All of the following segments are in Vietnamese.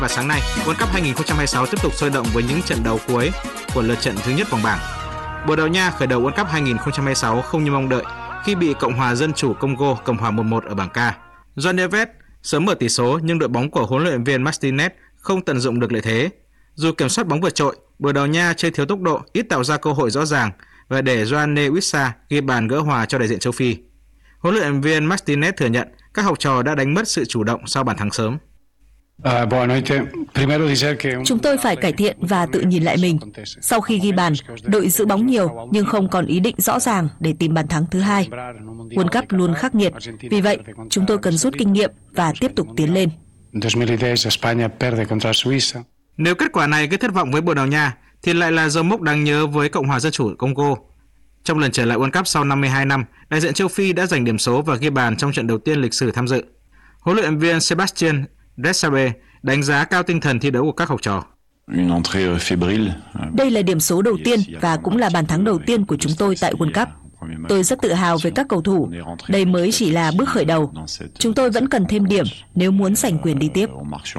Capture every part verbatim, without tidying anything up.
Và sáng nay, World Cup hai không hai sáu tiếp tục sôi động với những trận đấu cuối của lượt trận thứ nhất vòng bảng. Bồ Đào Nha khởi đầu World Cup hai không hai sáu không như mong đợi khi bị Cộng hòa Dân chủ Congo cầm hòa một một ở bảng K. Joan Neves sớm mở tỷ số nhưng đội bóng của huấn luyện viên Martinez không tận dụng được lợi thế. Dù kiểm soát bóng vượt trội, Bồ Đào Nha chơi thiếu tốc độ, ít tạo ra cơ hội rõ ràng và để Joanne Wissa ghi bàn gỡ hòa cho đại diện châu Phi. Huấn luyện viên Martinez thừa nhận các học trò đã đánh mất sự chủ động sau bàn thắng sớm. Chúng tôi phải cải thiện và tự nhìn lại mình. Sau khi ghi bàn, đội giữ bóng nhiều nhưng không còn ý định rõ ràng để tìm bàn thắng thứ hai. World Cup luôn khắc nghiệt, vì vậy chúng tôi cần rút kinh nghiệm và tiếp tục tiến lên. Nếu kết quả này gây thất vọng với Bồ Đào Nha, thì lại là dấu mốc đáng nhớ với Cộng hòa Dân chủ Congo. Trong lần trở lại World Cup sau năm mươi hai năm, đại diện châu Phi đã giành điểm số và ghi bàn trong trận đầu tiên lịch sử tham dự. Huấn luyện viên Sébastien Desabre đánh giá cao tinh thần thi đấu của các học trò. Đây là điểm số đầu tiên và cũng là bàn thắng đầu tiên của chúng tôi tại World Cup. Tôi rất tự hào về các cầu thủ. Đây mới chỉ là bước khởi đầu. Chúng tôi vẫn cần thêm điểm nếu muốn giành quyền đi tiếp.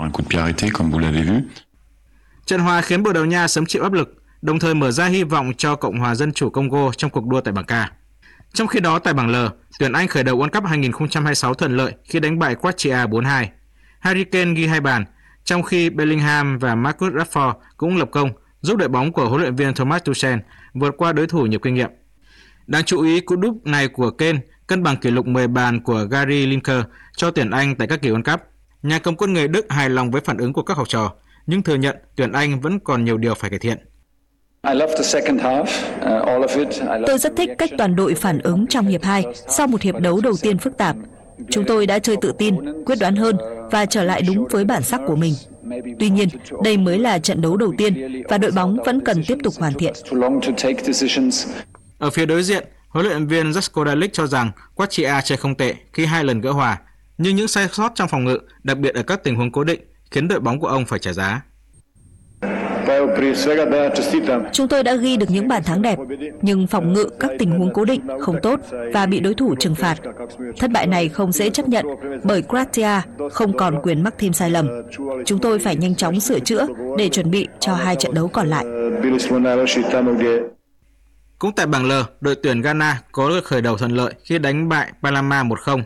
Trận hòa khiến Bồ Đào Nha sớm chịu áp lực, đồng thời mở ra hy vọng cho Cộng hòa Dân chủ Congo trong cuộc đua tại bảng K. Trong khi đó tại bảng L, tuyển Anh khởi đầu World Cup hai không hai sáu thuận lợi khi đánh bại Croatia bốn hai. Harry Kane ghi hai bàn, trong khi Bellingham và Marcus Rashford cũng lập công, giúp đội bóng của huấn luyện viên Thomas Tuchel vượt qua đối thủ nhiều kinh nghiệm. Đáng chú ý, cú đúp này của Kane cân bằng kỷ lục mười bàn của Gary Lineker cho tuyển Anh tại các kỳ World Cup. Nhà cầm quân người Đức hài lòng với phản ứng của các học trò, nhưng thừa nhận tuyển Anh vẫn còn nhiều điều phải cải thiện. Tôi rất thích cách toàn đội phản ứng trong hiệp hai sau một hiệp đấu đầu tiên phức tạp. Chúng tôi đã chơi tự tin, quyết đoán hơn và trở lại đúng với bản sắc của mình. Tuy nhiên, đây mới là trận đấu đầu tiên và đội bóng vẫn cần tiếp tục hoàn thiện. Ở phía đối diện, huấn luyện viên Zlatko Dalic cho rằng Croatia chơi không tệ khi hai lần gỡ hòa, nhưng những sai sót trong phòng ngự, đặc biệt ở các tình huống cố định, khiến đội bóng của ông phải trả giá. Chúng tôi đã ghi được những bàn thắng đẹp, nhưng phòng ngự các tình huống cố định không tốt và bị đối thủ trừng phạt. Thất bại này không dễ chấp nhận bởi Croatia không còn quyền mắc thêm sai lầm. Chúng tôi phải nhanh chóng sửa chữa để chuẩn bị cho hai trận đấu còn lại. Cũng tại bảng L, đội tuyển Ghana có được khởi đầu thuận lợi khi đánh bại Panama một không.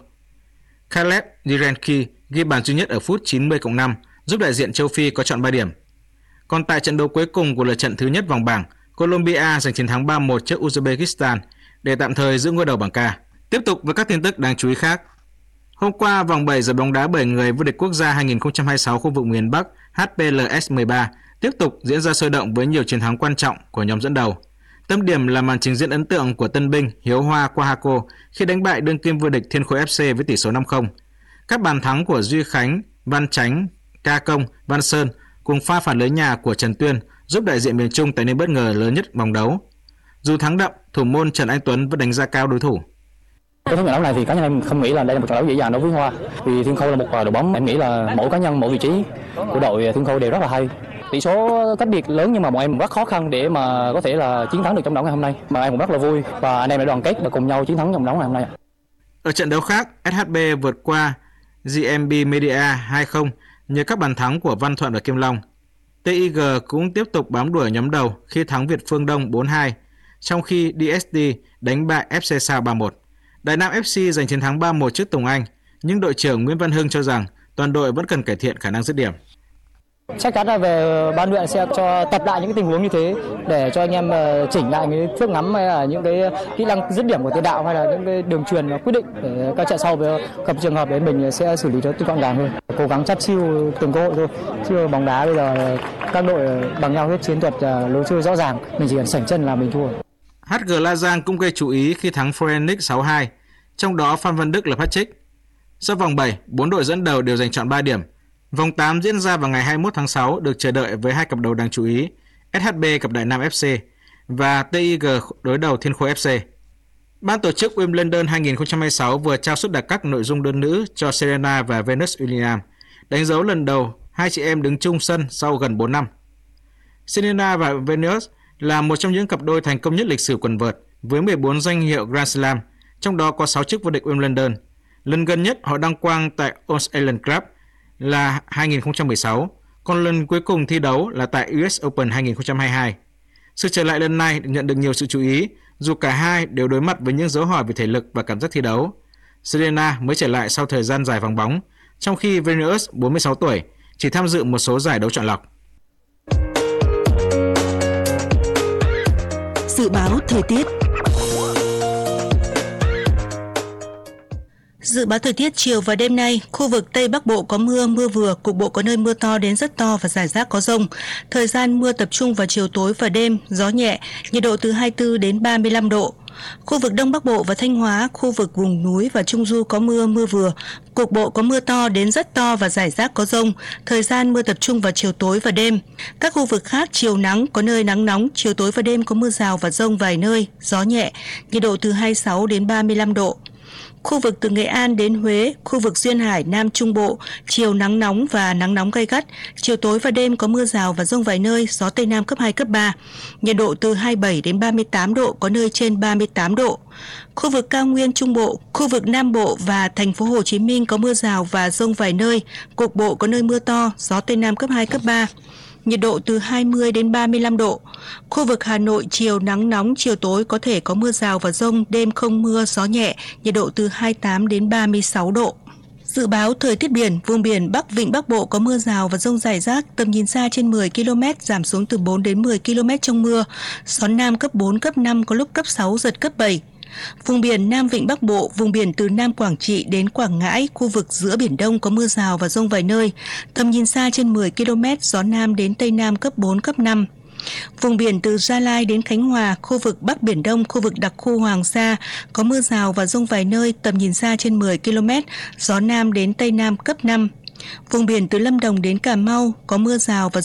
Caleb Direnki ghi bàn duy nhất ở phút chín mươi cộng năm, giúp đại diện châu Phi có trọn ba điểm. Còn tại trận đấu cuối cùng của lượt trận thứ nhất vòng bảng, Colombia giành chiến thắng ba một trước Uzbekistan để tạm thời giữ ngôi đầu bảng K. Tiếp tục với các tin tức đáng chú ý khác. Hôm qua, vòng bảy giải bóng đá bảy người vô địch quốc gia hai không hai sáu khu vực miền Bắc H P L S mười ba tiếp tục diễn ra sôi động với nhiều chiến thắng quan trọng của nhóm dẫn đầu. Tâm điểm là màn trình diễn ấn tượng của tân binh Hiếu Hoa Quahako khi đánh bại đương kim vô địch Thiên Khối ép xê với tỷ số năm không. Các bàn thắng của Duy Khánh, Văn Chánh, Ca Công, Văn Sơn cùng pha phản lưới nhà của Trần Tuyên giúp đại diện miền Trung tạo nên bất ngờ lớn nhất vòng đấu. Dù thắng đậm, thủ môn Trần Anh Tuấn vẫn đánh giá cao đối thủ. Cái trận đấu này thì cá nhân em không nghĩ là đây là một trận đấu dễ dàng đối với Hoa, vì Thiên Khôi là một đội bóng em nghĩ là mỗi cá nhân mỗi vị trí của đội Thiên Khôi đều rất là hay. Tỷ số cách biệt lớn nhưng mà bọn em rất khó khăn để mà có thể là chiến thắng được trong đấu ngày hôm nay. Mà em cũng rất là vui và anh em đã đoàn kết để cùng nhau chiến thắng trong đấu ngày hôm nay. Ở trận đấu khác, ét hát bê vượt qua giê em bê Media hai không nhờ các bàn thắng của Văn Thuận và Kim Long. tê i giê cũng tiếp tục bám đuổi nhóm đầu khi thắng Việt Phương Đông bốn hai, trong khi đê ét đê đánh bại ép xê Sao ba một. Đại Nam ép xê giành chiến thắng ba một trước Tùng Anh, nhưng đội trưởng Nguyễn Văn Hưng cho rằng toàn đội vẫn cần cải thiện khả năng dứt điểm. Chắc chắn là về ban luyện sẽ cho tập lại những cái tình huống như thế để cho anh em chỉnh lại cái phước ngắm hay là những cái kỹ năng dứt điểm của tiền đạo hay là những cái đường truyền quyết định để các trận sau gặp trường hợp đấy mình sẽ xử lý cho gọn gàng hơn. Cố gắng chắt chiu từng cơ hội thôi. Chứ bóng đá bây giờ các đội bằng nhau hết chiến thuật lối chơi rõ ràng, mình chỉ cần sảnh chân là mình thua. hát giê La Giang cũng gây chú ý khi thắng Phoenix sáu hai, trong đó Phan Văn Đức lập hat-trick. Sau vòng bảy, bốn đội dẫn đầu đều giành trọn ba điểm. Vòng tám diễn ra vào ngày hai mươi mốt tháng sáu được chờ đợi với hai cặp đấu đáng chú ý, ét hát bê gặp Đại Nam ép xê và tê i giê đối đầu Thiên Khôi ép xê. Ban tổ chức Wimbledon hai không hai sáu vừa trao suất đặt các nội dung đơn nữ cho Serena và Venus Williams, đánh dấu lần đầu hai chị em đứng chung sân sau gần bốn năm. Serena và Venus là một trong những cặp đôi thành công nhất lịch sử quần vợt với mười bốn danh hiệu Grand Slam, trong đó có sáu chức vô địch Wimbledon. Lần gần nhất họ đăng quang tại Australian Club là hai không một sáu, còn lần cuối cùng thi đấu là tại u ét Open hai không hai hai. Sự trở lại lần này nhận được nhiều sự chú ý, dù cả hai đều đối mặt với những dấu hỏi về thể lực và cảm giác thi đấu. Serena mới trở lại sau thời gian dài vắng bóng, trong khi Venus, bốn mươi sáu tuổi, chỉ tham dự một số giải đấu chọn lọc. Dự báo thời tiết. Dự báo thời tiết chiều và đêm nay, khu vực Tây Bắc Bộ có mưa, mưa vừa, cục bộ có nơi mưa to đến rất to và rải rác có dông. Thời gian mưa tập trung vào chiều tối và đêm, gió nhẹ, nhiệt độ từ hai mươi tư đến ba mươi lăm độ. Khu vực Đông Bắc Bộ và Thanh Hóa, khu vực vùng núi và Trung Du có mưa, mưa vừa, cục bộ có mưa to đến rất to và rải rác có dông. Thời gian mưa tập trung vào chiều tối và đêm. Các khu vực khác chiều nắng, có nơi nắng nóng, chiều tối và đêm có mưa rào và dông vài nơi, gió nhẹ, nhiệt độ từ hai mươi sáu đến ba mươi lăm độ. Khu vực từ Nghệ An đến Huế, khu vực Duyên Hải, Nam Trung Bộ, chiều nắng nóng và nắng nóng gay gắt, chiều tối và đêm có mưa rào và dông vài nơi, gió Tây Nam cấp hai, cấp ba, nhiệt độ từ hai mươi bảy đến ba mươi tám độ, có nơi trên ba mươi tám độ. Khu vực Cao Nguyên Trung Bộ, khu vực Nam Bộ và thành phố Hồ Chí Minh có mưa rào và dông vài nơi, cục bộ có nơi mưa to, gió Tây Nam cấp hai, cấp ba. Nhiệt độ từ hai mươi đến ba mươi lăm độ. Khu vực Hà Nội chiều nắng nóng, chiều tối có thể có mưa rào và dông, đêm không mưa, gió nhẹ, nhiệt độ từ hai mươi tám đến ba mươi sáu độ. Dự báo thời tiết biển, vùng biển Bắc Vịnh Bắc Bộ có mưa rào và dông rải rác, tầm nhìn xa trên mười ki lô mét, giảm xuống từ bốn đến mười ki lô mét trong mưa, gió Nam cấp bốn, cấp năm, có lúc cấp sáu, giật cấp bảy. Vùng biển Nam Vịnh Bắc Bộ, vùng biển từ Nam Quảng Trị đến Quảng Ngãi, khu vực giữa Biển Đông có mưa rào và dông vài nơi, tầm nhìn xa trên mười ki lô mét, gió Nam đến Tây Nam cấp bốn, cấp năm. Vùng biển từ Gia Lai đến Khánh Hòa, khu vực Bắc Biển Đông, khu vực đặc khu Hoàng Sa có mưa rào và dông vài nơi, tầm nhìn xa trên mười ki lô mét, gió Nam đến Tây Nam cấp năm. Vùng biển từ Lâm Đồng đến Cà Mau có mưa rào và